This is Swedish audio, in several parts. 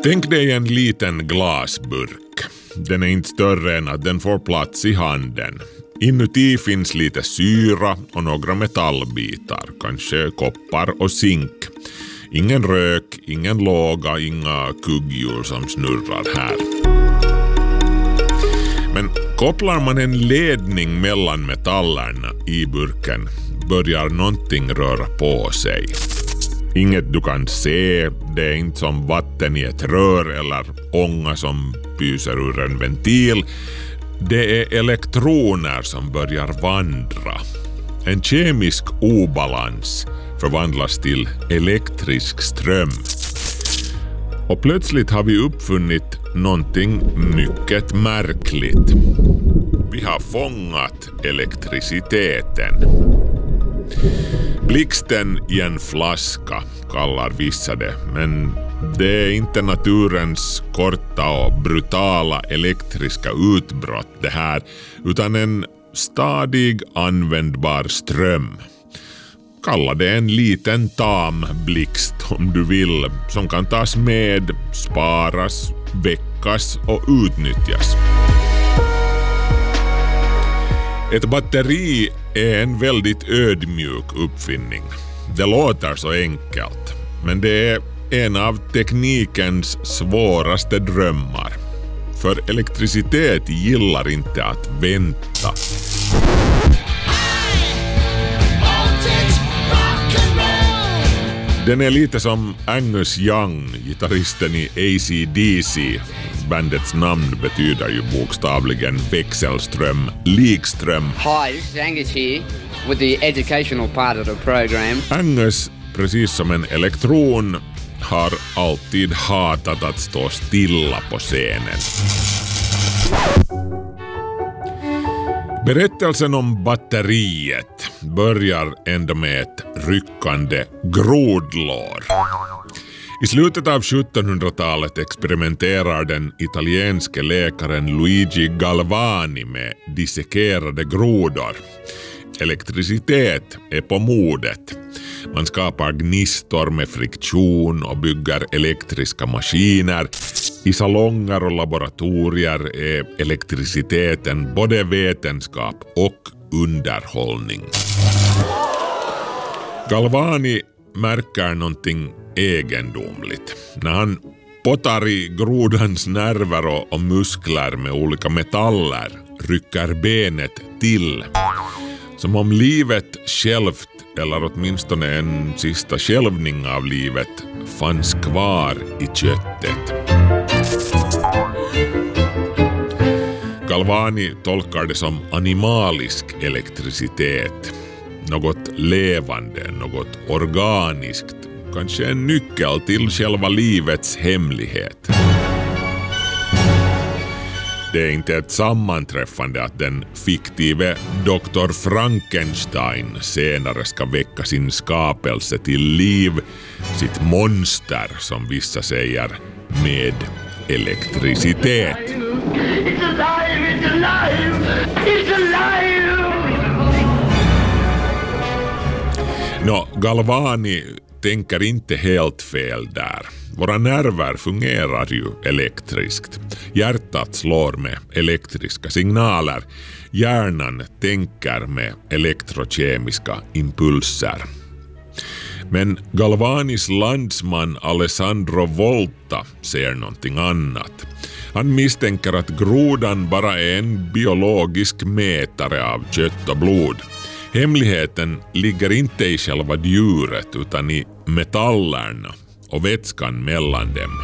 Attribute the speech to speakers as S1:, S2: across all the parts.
S1: Tänk dig en liten glasburk. Den är inte större än att den får plats i handen. Inuti finns lite syra och några metallbitar, kanske koppar och zink. Ingen rök, ingen låga, inga kugghjul som snurrar här. Men kopplar man en ledning mellan metallerna i burken börjar någonting röra på sig. Inget du kan se, det är inte som vatten i ett rör eller ånga som pyser ur en ventil. Det är elektroner som börjar vandra. En kemisk obalans förvandlas till elektrisk ström. Och plötsligt har vi uppfunnit någonting mycket märkligt. Vi har fångat elektriciteten. Blixten i en flaska kallar vissa det, men det är inte naturens korta och brutala elektriska utbrott det här, utan en stadig användbar ström. Kalla det en liten tam blixt om du vill, som kan tas med, sparas, väckas och utnyttjas. Ett batteri är en väldigt ödmjuk uppfinning. Det låter så enkelt, men det är en av teknikens svåraste drömmar. För elektricitet gillar inte att vänta. Den är lite som Angus Young, gitarristen i AC/DC. Bandets namn betyder ju bokstavligen växelström, likström.
S2: Hi, this is Angus here with the educational part of the program.
S1: Angus, precis som en elektron, har alltid hatat att stå stilla på scenen. Berättelsen om batteriet börjar ändå med ett ryckande grodlår. I slutet av 1700-talet experimenterar den italienske läkaren Luigi Galvani med dissekerade grodor. Elektricitet är på modet. Man skapar gnistor med friktion och bygger elektriska maskiner. I salonger och laboratorier är elektriciteten både vetenskap och underhållning. Galvani märker någonting egendomligt. När han pottar i grodans nerver och muskler med olika metaller rycker benet till. Som om livet självt, eller åtminstone en sista skälvning av livet, fanns kvar i köttet. Galvani tolkar det som animalisk elektricitet. Något levande, något organiskt. Kanske en nyckel till själva livets hemlighet. Det är inte ett sammanträffande att den fiktive Dr. Frankenstein senare ska väcka sin skapelse till liv, sitt monster som vissa säger, med elektricitet.
S3: It's alive! It's alive! It's alive!
S1: Nå, Galvani tänker inte helt fel där. Våra nerver fungerar ju elektriskt. Hjärtat slår med elektriska signaler. Hjärnan tänker med elektrokemiska impulser. Men Galvanis landsman Alessandro Volta ser någonting annat. Han misstänker att grodan bara är en biologisk mätare av kött och blod. Hemligheten ligger inte i själva djuret utan i metallerna och vätskan mellan dem.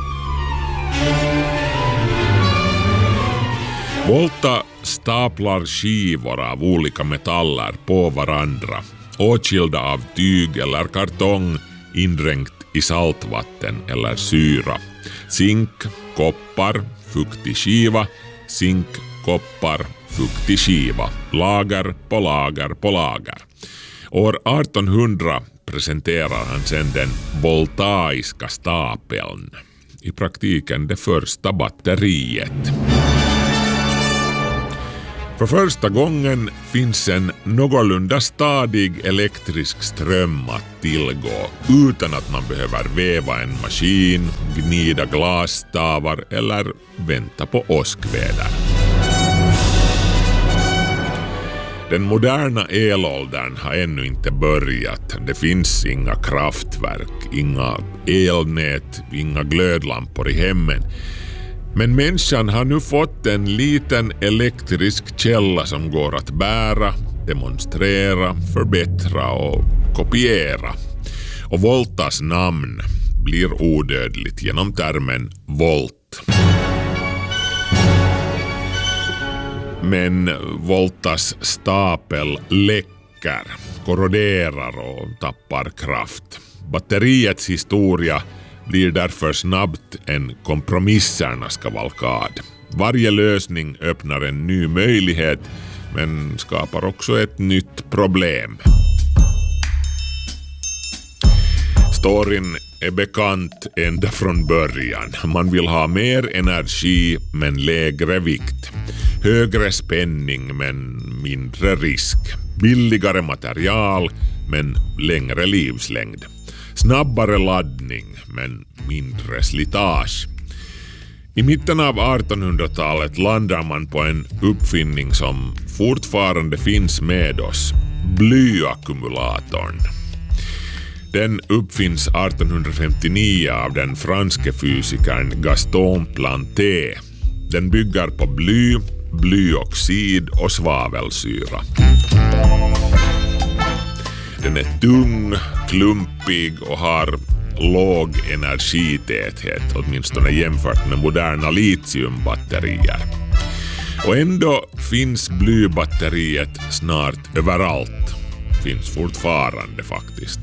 S1: Volta staplar skivor av olika metaller på varandra, åtskilda av tyg eller kartong, indränkt i saltvatten eller syra. Zink, koppar, fuktig skiva, zink, koppar, fuktig skiva, lager på lager på lager. År 1800 presenterar han sedan den voltaiska stapeln. I praktiken det första batteriet. För första gången finns en någorlunda stadig elektrisk ström att tillgå utan att man behöver väva en maskin, gnida glasstavar eller vänta på åskväder. Den moderna elåldern har ännu inte börjat. Det finns inga kraftverk, inga elnät, inga glödlampor i hemmen. Men människan har nu fått en liten elektrisk källa som går att bära, demonstrera, förbättra och kopiera. Och Voltas namn blir odödligt genom termen volt. Men Voltas stapel läcker, korroderar och tappar kraft. Batteriets historia blir därför snabbt en kompromissernas kavalkad. Varje lösning öppnar en ny möjlighet men skapar också ett nytt problem. Storyn är bekant ända från början. Man vill ha mer energi men lägre vikt. Högre spänning men mindre risk. Billigare material men längre livslängd. Snabbare laddning men mindre slitage. I mitten av 1800-talet landar man på en uppfinning som fortfarande finns med oss. Blyackumulatorn. Den uppfinns 1859 av den franske fysikern Gaston Planté. Den bygger på bly, blyoxid och svavelsyra. Den är tung, klumpig och har låg energitäthet, åtminstone jämfört med moderna litiumbatterier. Och ändå finns blybatteriet snart överallt. Finns fortfarande faktiskt.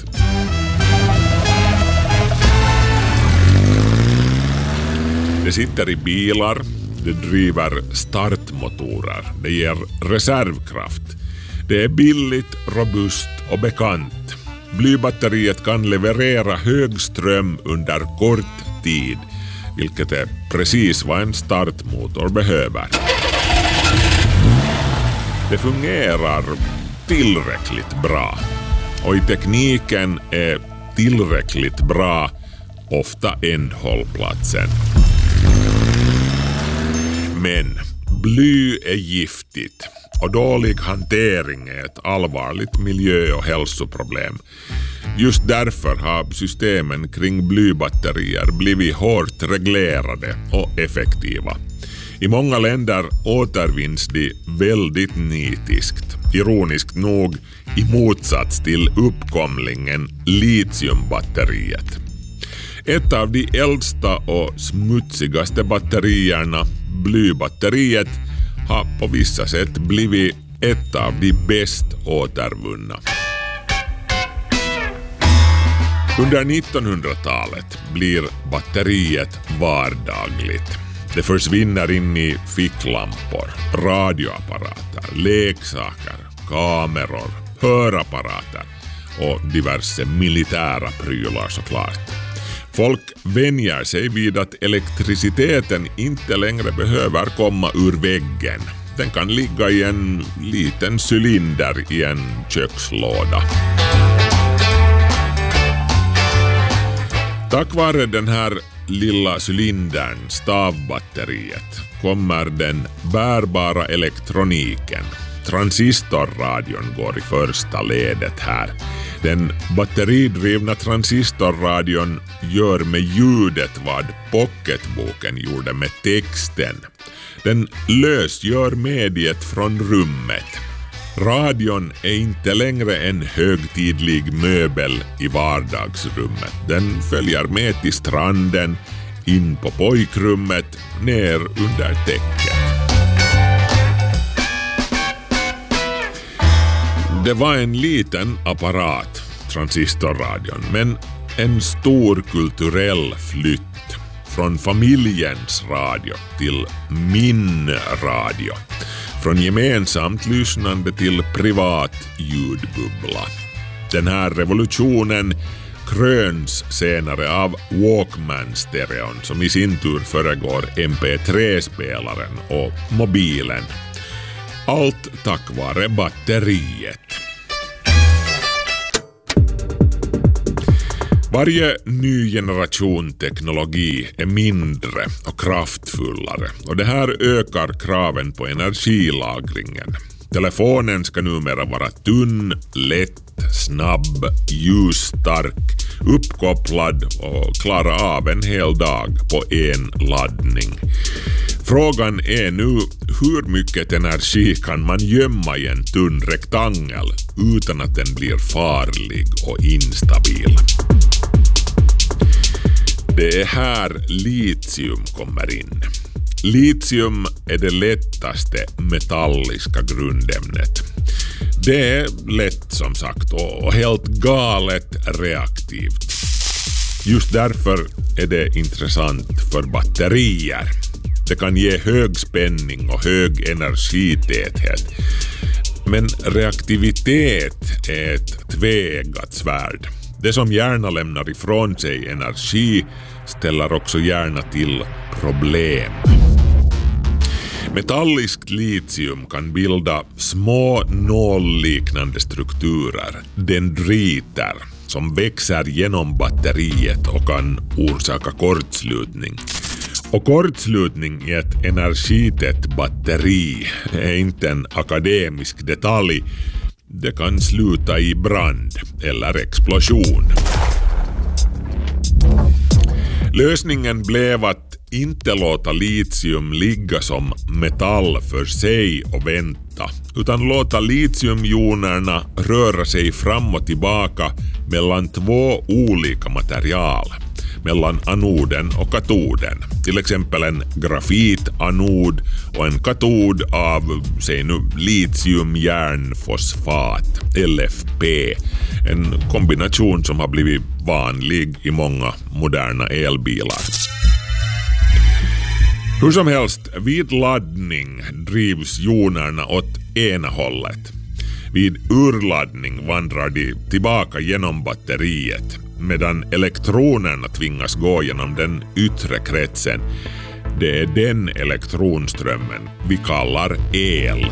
S1: Det sitter i bilar, det driver startmotorer, det ger reservkraft. Det är billigt, robust och bekant. Blybatteriet kan leverera hög ström under kort tid, vilket är precis vad en startmotor behöver. Det fungerar tillräckligt bra. Och i tekniken är tillräckligt bra ofta ändhållplatsen. Men bly är giftigt och dålig hantering är ett allvarligt miljö- och hälsoproblem. Just därför har systemen kring blybatterier blivit hårt reglerade och effektiva. I många länder återvinns de väldigt nitiskt, ironiskt nog i motsats till uppkomlingen litiumbatteriet. Ett av de äldsta och smutsigaste batterierna, blybatteriet, har på vissa sätt blivit ett av de bäst återvunna. Under 1900-talet blir batteriet vardagligt. Det försvinner in i ficklampor, radioapparater, leksaker, kameror, hörapparater och diverse militära prylar såklart. Folk vänjer sig vid att elektriciteten inte längre behöver komma ur väggen. Den kan ligga i en liten cylinder i en kökslåda. Tack vare den här lilla cylindern, stavbatteriet, kommer den bärbara elektroniken. Transistorradion går i första ledet här. Den batteridrivna transistorradion gör med ljudet vad pocketboken gjorde med texten. Den lösgör mediet från rummet. Radion är inte längre en högtidlig möbel i vardagsrummet. Den följer med till stranden, in på pojkrummet, ner under täcket. Det var en liten apparat, transistorradion, men en stor kulturell flytt från familjens radio till min radio. Från gemensamt lyssnande till privat ljudbubbla. Den här revolutionen kröns senare av Walkman-stereon som i sin tur föregår MP3-spelaren och mobilen. Allt tack vare batteriet. Varje ny generation teknologi är mindre och kraftfullare och det här ökar kraven på energilagringen. Telefonen ska numera vara tunn, lätt, snabb, ljusstark, uppkopplad och klara av en hel dag på en laddning. Frågan är nu hur mycket energi kan man gömma i en tunn rektangel utan att den blir farlig och instabil. Det är här litium kommer in. Litium är det lättaste metalliska grundämnet. Det är lätt som sagt och helt galet reaktivt. Just därför är det intressant för batterier. Det kan ge hög spänning och hög energitäthet. Men reaktivitet är ett tveeggat svärd. Det som gärna lämnar ifrån sig energi ställer också gärna till problem. Metalliskt litium kan bilda små nålliknande strukturer, dendriter, som växer genom batteriet och kan orsaka kortslutning. Och kortslutning i ett energitätt batteri är inte en akademisk detalj. Det kan sluta i brand eller explosion. Lösningen blev att inte låta litium ligga som metall för sig och vänta, utan låta litiumjonerna röra sig fram och tillbaka mellan två olika material, mellan anoden och katoden. Till exempel en grafitanod och en katod av, säg nu, litiumjärnfosfat, LFP. En kombination som har blivit vanlig i många moderna elbilar. Hur som helst, vid laddning drivs jonerna åt ena hållet. Vid urladdning vandrar de tillbaka genom batteriet, medan elektronerna tvingas gå genom den yttre kretsen. Det är den elektronströmmen vi kallar el.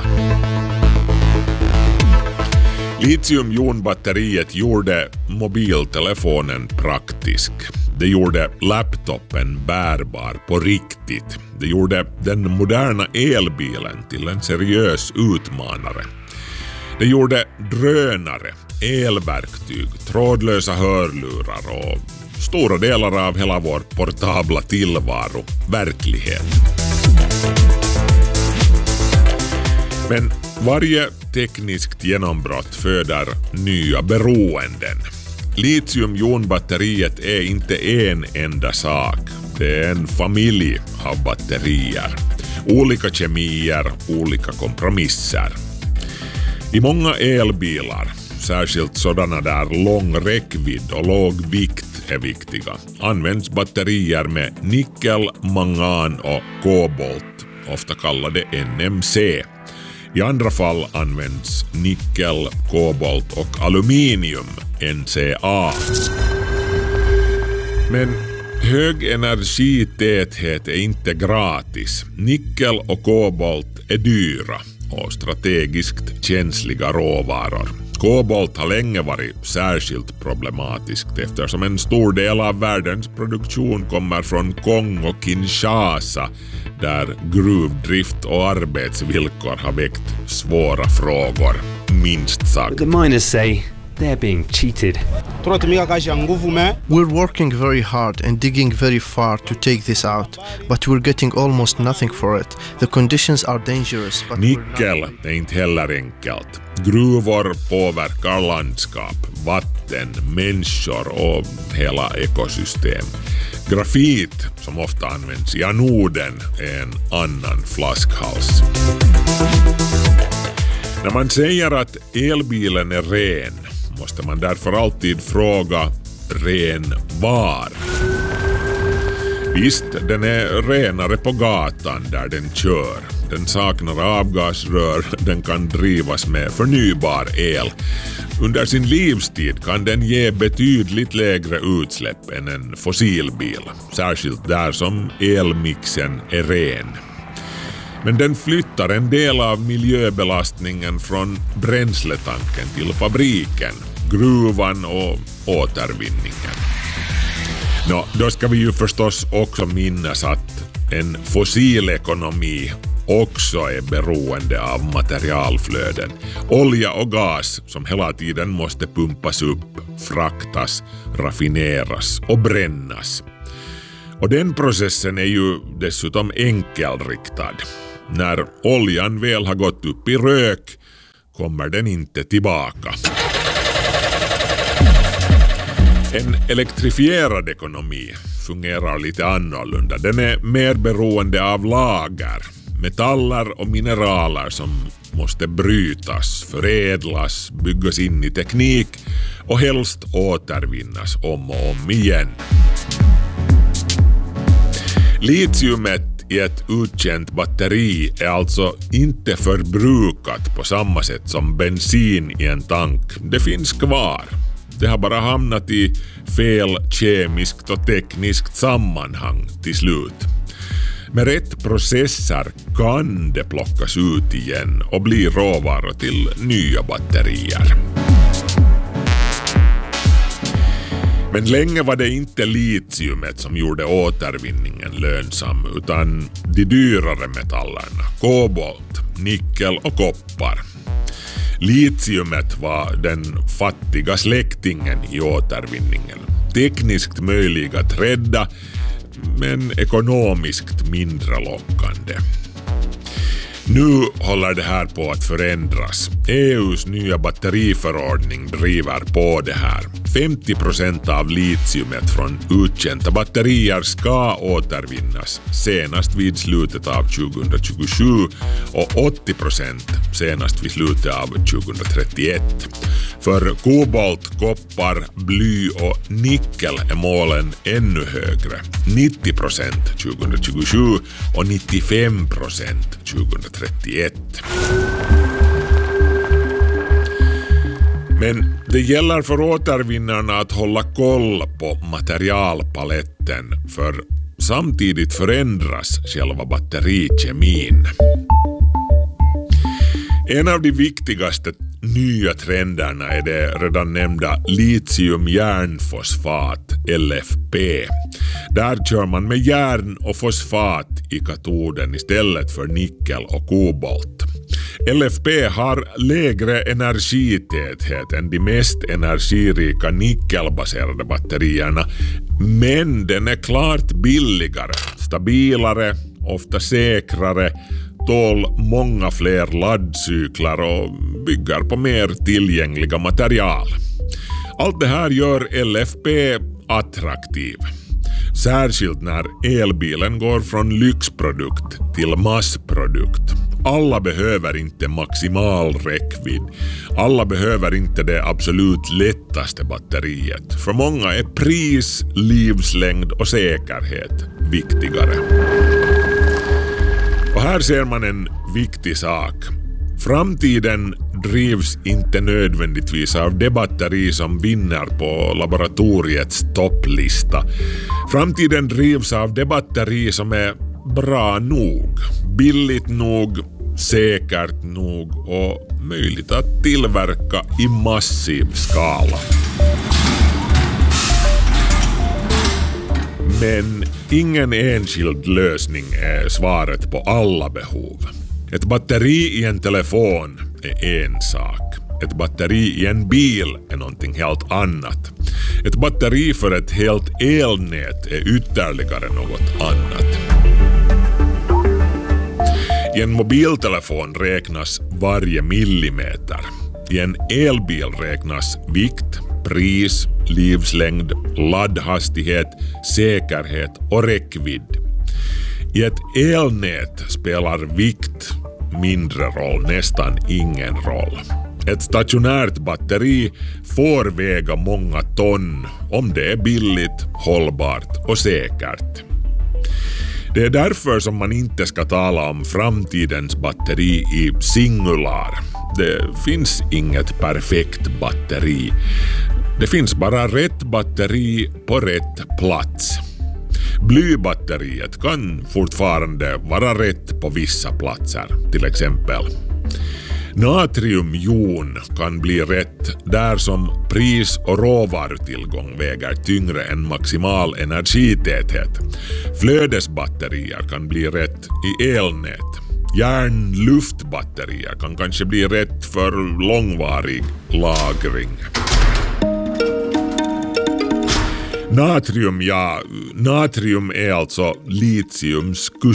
S1: Litiumjonbatteriet gjorde mobiltelefonen praktisk. Det gjorde laptopen bärbar på riktigt. Det gjorde den moderna elbilen till en seriös utmanare. Det gjorde drönare, elverktyg, trådlösa hörlurar och stora delar av hela vår portabla tillvaro verklighet. Men varje tekniskt genombrott föder nya beroenden. Litiumjonbatteriet är inte en enda sak. Det är en familj av batterier. Olika kemier, olika kompromisser. I många elbilar, särskilt sådana där lång räckvidd och låg vikt är viktiga, används batterier med nickel, mangan och kobolt, ofta kallade NMC. I andra fall används nickel, kobolt och aluminium, NCA. Men hög energitäthet är inte gratis. Nickel och kobolt är dyra och strategiskt känsliga råvaror. Kobolt har länge varit särskilt problematiskt eftersom en stor del av världens produktion kommer från Kongo, Kinshasa, där gruvdrift och arbetsvillkor har väckt svåra frågor, minst sagt.
S4: The miners say they're being cheated.
S5: We're working very hard and digging very far to take this out, but we're getting almost nothing for it. The conditions are dangerous. But
S1: Nickel är inte heller enkelt. Gruvor påverkar landskap, vatten, människor och hela ekosystem. Grafit, som ofta används i anoden, är en annan flaskhals. När man säger att elbilen är ren måste man därför alltid fråga ren var. Visst, den är renare på gatan där den kör. Den saknar avgasrör, den kan drivas med förnybar el. Under sin livstid kan den ge betydligt lägre utsläpp än en fossilbil, särskilt där som elmixen är ren. Men den flyttar en del av miljöbelastningen från bränsletanken till fabriken, gruvan och återvinningen. Då ska vi ju förstås också minnas att en fossilekonomi också är beroende av materialflöden. Olja och gas som hela tiden måste pumpas upp, fraktas, raffineras och brännas. Och den processen är ju dessutom enkelriktad. När oljan väl har gått upp i rök kommer den inte tillbaka. En elektrifierad ekonomi fungerar lite annorlunda. Den är mer beroende av lager, metaller och mineraler som måste brytas, förädlas, byggas in i teknik och helst återvinnas om och om igen. Litiumet i ett utkänt batteri är alltså inte förbrukat på samma sätt som bensin i en tank. Det finns kvar. Det har bara hamnat i fel kemiskt och tekniskt sammanhang till slut. Med rätt processer kan det plockas ut igen och bli råvaror till nya batterier. Men länge var det inte litiumet som gjorde återvinningen lönsam utan de dyrare metallerna, kobolt, nickel och koppar. Litiumet var den fattiga släktingen i återvinningen. Tekniskt möjlig att rädda men ekonomiskt mindre lockande. Nu håller det här på att förändras. EUs nya batteriförordning driver på det här. 50% av litiumet från uttjänta batterier ska återvinnas senast vid slutet av 2027 och 80% senast vid slutet av 2031. För kobolt, koppar, bly och nickel är målen ännu högre. 90% 2027 och 95% 2031. Men det gäller för återvinnarna att hålla koll på materialpaletten för samtidigt förändras själva batterikemin. En av de viktigaste nya trenderna är det redan nämnda litium-järnfosfat, LFP. Där kör man med järn och fosfat i katoden istället för nickel och kobolt. LFP har lägre energitäthet än de mest energirika nickelbaserade batterierna, men den är klart billigare, stabilare, ofta säkrare, tål många fler laddcyklar och bygger på mer tillgängliga material. Allt det här gör LFP attraktiv. Särskilt när elbilen går från lyxprodukt till massprodukt. Alla behöver inte maximal räckvidd. Alla behöver inte det absolut lättaste batteriet. För många är pris, livslängd och säkerhet viktigare. Och här ser man en viktig sak. Framtiden drivs inte nödvändigtvis av det batteri som vinner på laboratoriets topplista. Framtiden drivs av det batteri som är bra nog, billigt nog, säkert nog och möjligt att tillverka i massiv skala. Men ingen enskild lösning är svaret på alla behov. Ett batteri i en telefon är en sak. Ett batteri i en bil är någonting helt annat. Ett batteri för ett helt elnät är ytterligare något annat. I en mobiltelefon räknas varje millimeter. I en elbil räknas vikt, pris, livslängd, laddhastighet, säkerhet och räckvidd. I ett elnät spelar vikt mindre roll, nästan ingen roll. Ett stationärt batteri får väga många ton om det är billigt, hållbart och säkert. Det är därför som man inte ska tala om framtidens batteri i singular. Det finns inget perfekt batteri. Det finns bara rätt batteri på rätt plats. Blybatteriet kan fortfarande vara rätt på vissa platser, till exempel. Natriumjon kan bli rätt där som pris- och råvarutillgång väger tyngre än maximal energitäthet. Flödesbatterier kan bli rätt i elnät. Järnluftbatterier kan kanske bli rätt för långvarig lagring. Natrium är alltså litiumskusmid.